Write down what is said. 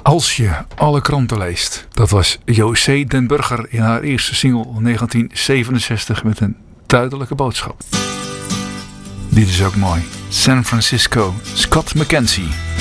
Als je alle kranten leest. Dat was José den Burger in haar eerste single 1967 met een duidelijke boodschap. Dit is ook mooi. San Francisco, Scott McKenzie.